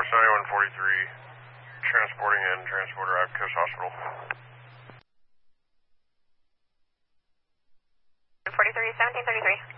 Northwest 9143, transporting in transporter out Coast Hospital. 43, 1733.